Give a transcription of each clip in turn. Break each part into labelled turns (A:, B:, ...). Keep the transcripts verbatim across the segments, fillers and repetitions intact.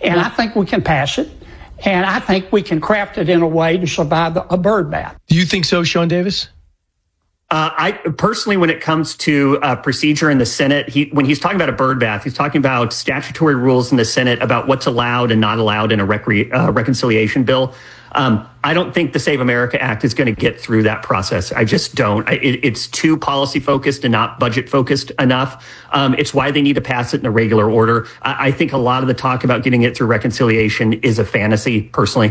A: And I think we can pass it. And I think we can craft it in a way to survive a bird bath.
B: Do you think so, Sean Davis?
C: Uh, I personally, when it comes to uh, procedure in the Senate, he, when he's talking about a bird bath, he's talking about statutory rules in the Senate about what's allowed and not allowed in a recre- uh, reconciliation bill. Um, I don't think the Save America Act is going to get through that process. I just don't. I, it, it's too policy focused and not budget focused enough. Um, it's why they need to pass it in a regular order. I, I think a lot of the talk about getting it through reconciliation is a fantasy, personally.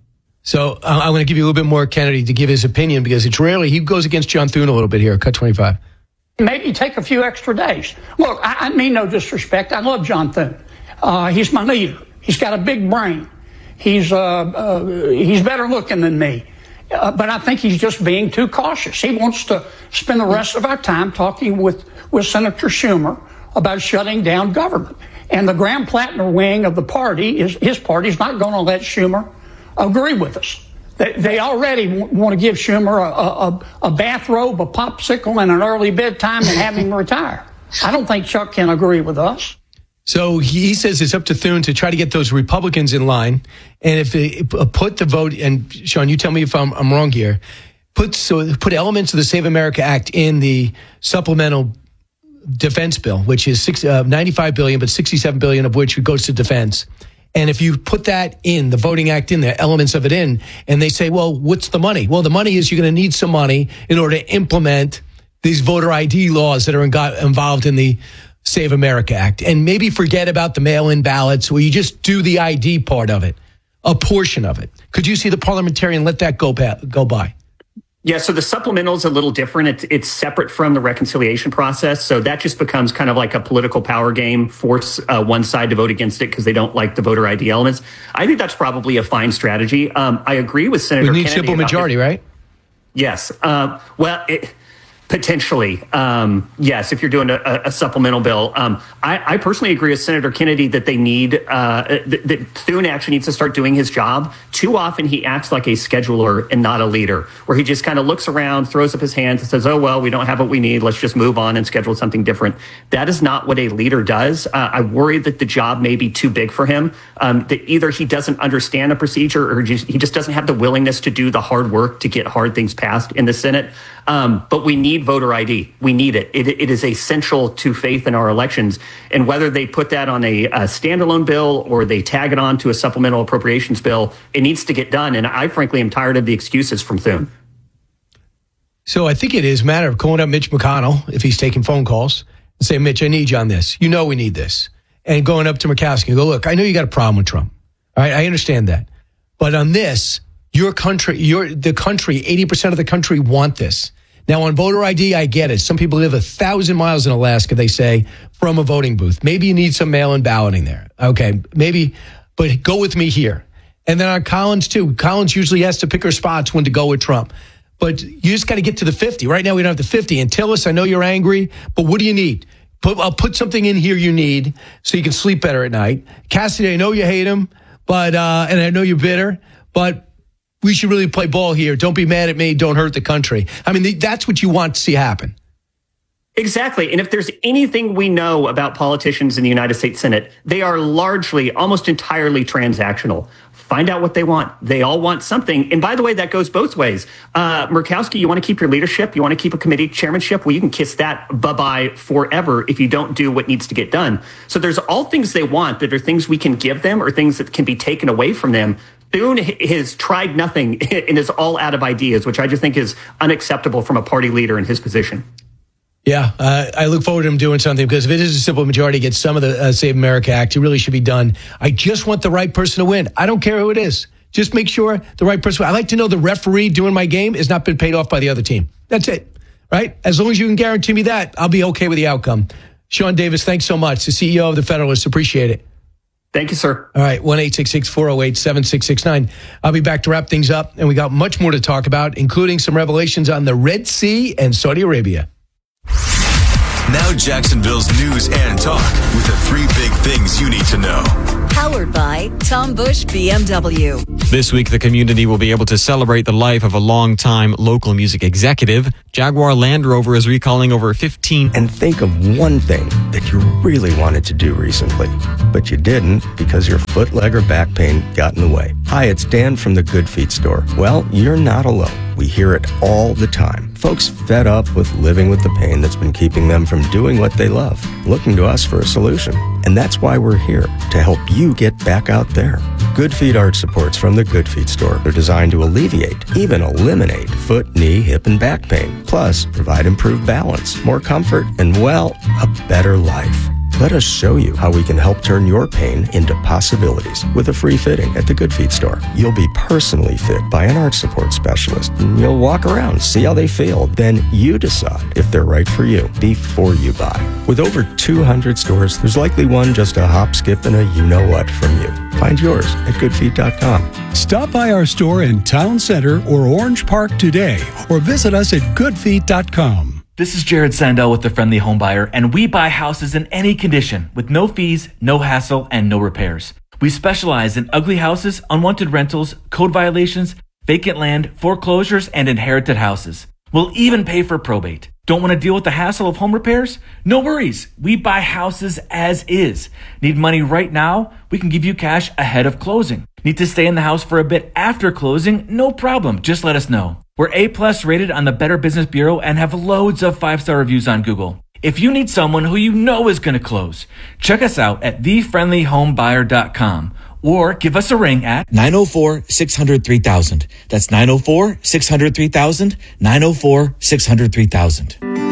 B: So uh, I'm going to give you a little bit more Kennedy to give his opinion, because it's rarely he goes against John Thune a little bit here. Cut twenty-five.
A: Maybe take a few extra days. Look, I, I mean no disrespect. I love John Thune. Uh, he's my leader. He's got a big brain. He's uh, uh, he's better looking than me. Uh, but I think he's just being too cautious. He wants to spend the rest of our time talking with, with Senator Schumer about shutting down government. And the Graham-Plattner wing of the party, is his party, is not going to let Schumer agree with us. They, they already w- want to give Schumer a, a, a bathrobe, a popsicle, and an early bedtime and have him retire. I don't think Chuck can agree with us.
B: So he says it's up to Thune to try to get those Republicans in line. And if they put the vote, and Sean, you tell me if I'm, I'm wrong here, put, so put elements of the Save America Act in the supplemental defense bill, which is six, uh, ninety-five billion dollars, but sixty-seven billion dollars of which goes to defense. And if you put that in, the Voting Act in there, elements of it in, and they say, well, what's the money? Well, the money is you're going to need some money in order to implement these voter I D laws that are in, got, involved in the Save America Act. And maybe forget about the mail-in ballots, where you just do the I D part of it, a portion of it. Could you see the parliamentarian let that go, by, go by?
C: Yeah, so the supplemental is a little different. It's, it's separate from the reconciliation process. So that just becomes kind of like a political power game, force uh, one side to vote against it because they don't like the voter I D elements. I think that's probably a fine strategy. Um, I agree with Senator
B: We need
C: Kennedy
B: simple majority,
C: his,
B: right?
C: Yes. Uh, well, it, potentially, um, yes, if you're doing a, a supplemental bill. Um, I, I personally agree with Senator Kennedy that they need, uh, that, that Thune actually needs to start doing his job. Too often he acts like a scheduler and not a leader, where he just kind of looks around, throws up his hands and says, oh, well, we don't have what we need. Let's just move on and schedule something different. That is not what a leader does. Uh, I worry that the job may be too big for him, um, that either he doesn't understand a procedure or just, he just doesn't have the willingness to do the hard work to get hard things passed in the Senate. Um, but we need voter I D. We need it. it. It is essential to faith in our elections. And whether they put that on a, a standalone bill or they tag it on to a supplemental appropriations bill, it needs to get done. And I frankly am tired of the excuses from Thune.
B: So I think it is a matter of calling up Mitch McConnell, if he's taking phone calls, and say, Mitch, I need you on this. You know we need this. And going up to Murkowski and go, look, I know you got a problem with Trump. All right, I understand that. But on this, your country, your the country, eighty percent of the country want this. Now, on voter I D, I get it. Some people live a thousand miles in Alaska, they say, from a voting booth. Maybe you need some mail-in balloting there. Okay, maybe, but go with me here. And then on Collins, too. Collins usually has to pick her spots when to go with Trump. But you just got to get to the fifty. Right now, we don't have the fifty. And Tillis, I know you're angry, but what do you need? Put, I'll put something in here you need so you can sleep better at night. Cassidy, I know you hate him, but uh, and I know you're bitter, but we should really play ball here. Don't be mad at me. Don't hurt the country. I mean, that's what you want to see happen.
C: Exactly. And if there's anything we know about politicians in the United States Senate, they are largely, almost entirely transactional. Find out what they want. They all want something. And by the way, that goes both ways. Uh, Murkowski, you want to keep your leadership? You want to keep a committee chairmanship? Well, you can kiss that bye-bye forever if you don't do what needs to get done. So there's all things they want that are things we can give them or things that can be taken away from them. Thune has tried nothing and is all out of ideas, which I just think is unacceptable from a party leader in his position.
B: Yeah, uh, I look forward to him doing something, because if it is a simple majority, get some of the uh, Save America Act, it really should be done. I just want the right person to win. I don't care who it is. Just make sure the right person. I like to know the referee doing my game has not been paid off by the other team. That's it, right? As long as you can guarantee me that, I'll be okay with the outcome. Sean Davis, thanks so much. The C E O of the Federalists, appreciate it.
C: Thank you, sir.
B: All right, one eight six six, four oh eight, seven six six nine. I'll be back to wrap things up, and we got much more to talk about, including some revelations on the Red Sea and Saudi Arabia.
D: Now Jacksonville's news and talk with the three big things you need to know.
E: Powered by Tom Bush B M W. This week, the community will be able to celebrate the life of a long-time local music executive. Jaguar Land Rover is recalling over fifteen.
F: And think of one thing that you really wanted to do recently, but you didn't because your foot, leg, or back pain got in the way. Hi, it's Dan from the Good Feet store. Well, you're not alone. We hear it all the time. Folks fed up with living with the pain that's been keeping them from doing what they love, looking to us for a solution. And that's why we're here, to help you get back out there. Good Feet arch supports from the Good Feet store are designed to alleviate, even eliminate, foot, knee, hip, and back pain. Plus, provide improved balance, more comfort, and, well, a better life. Let us show you how we can help turn your pain into possibilities with a free fitting at the Good Feet store. You'll be personally fit by an arch support specialist, and you'll walk around, see how they feel. Then you decide if they're right for you before you buy. With over two hundred stores, there's likely one just a hop, skip, and a you-know-what from you. Find yours at good feet dot com.
G: Stop by our store in Town Center or Orange Park today, or visit us at good feet dot com.
H: This is Jared Sandell with The Friendly Home Buyer, and we buy houses in any condition with no fees, no hassle, and no repairs. We specialize in ugly houses, unwanted rentals, code violations, vacant land, foreclosures, and inherited houses. We'll even pay for probate. Don't want to deal with the hassle of home repairs? No worries. We buy houses as is. Need money right now? We can give you cash ahead of closing. Need to stay in the house for a bit after closing? No problem. Just let us know. We're A-plus rated on the Better Business Bureau and have loads of five-star reviews on Google. If you need someone who you know is going to close, check us out at the friendly home buyer dot com or give us a ring at
I: nine oh four, six hundred, three thousand. That's nine oh four, six hundred, three thousand, nine oh four, six hundred, three thousand.